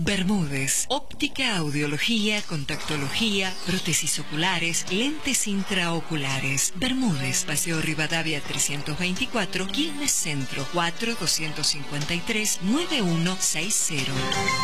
Bermúdez, óptica, audiología, contactología, prótesis oculares, lentes intraoculares. Bermúdez, Paseo Rivadavia 324, Quilmes Centro, 4-253-9160.